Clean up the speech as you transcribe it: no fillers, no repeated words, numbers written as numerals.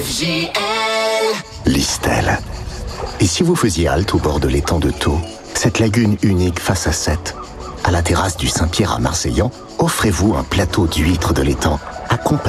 Listel. Et si vous faisiez halte au bord de l'étang de Thau, cette lagune unique face à Sète, à la terrasse du Saint-Pierre à Marseillan, offrez-vous un plateau d'huîtres de l'étang, accompagné